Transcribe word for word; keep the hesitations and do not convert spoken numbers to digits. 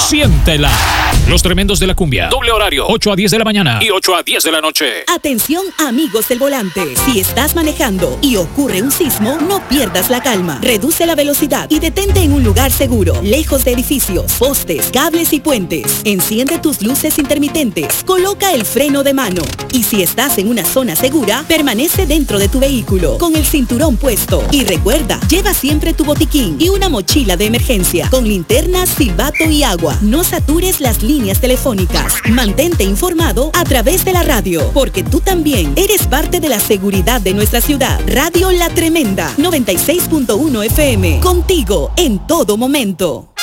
Siéntela. Los tremendos de la cumbia. Doble horario. ocho a diez de la mañana y ocho a diez de la noche. Atención, amigos del volante. Si estás manejando y ocurre un sismo, no pierdas la calma. Reduce la velocidad y detente en un lugar seguro, lejos de edificios, postes, cables y puentes. Enciende tus luces intermitentes. Coloca el freno de mano. Y si estás en una zona segura, permanece dentro de tu vehículo con el cinturón puesto. Y recuerda, lleva siempre tu botiquín y una mochila de emergencia con linternas, silbato y agua. No satures las líneas telefónicas. Mantente informado a través de la radio, porque tú también eres parte de la seguridad de nuestra ciudad. Radio La Tremenda, noventa y seis punto uno F M, contigo en todo momento.